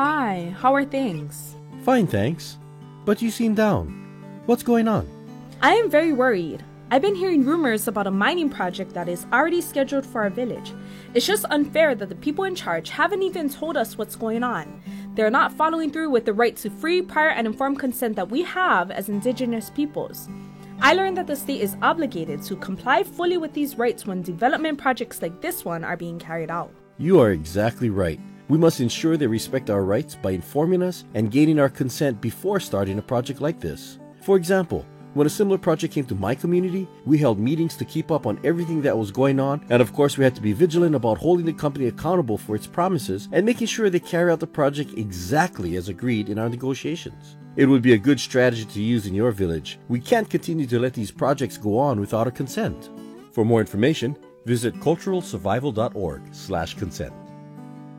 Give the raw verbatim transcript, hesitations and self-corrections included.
Hi, how are things? Fine, thanks. But you seem down. What's going on? I am very worried. I've been hearing rumors about a mining project that is already scheduled for our village. It's just unfair that the people in charge haven't even told us what's going on. They're not following through with the right to free, prior, and informed consent that we have as indigenous peoples. I learned that the state is obligated to comply fully with these rights when development projects like this one are being carried out. You are exactly right. We must ensure they respect our rights by informing us and gaining our consent before starting a project like this. For example, when a similar project came to my community, we held meetings to keep up on everything that was going on, and of course we had to be vigilant about holding the company accountable for its promises and making sure they carry out the project exactly as agreed in our negotiations. It would be a good strategy to use in your village. We can't continue to let these projects go on without our consent. For more information, visit cultural survival dot org slash consent.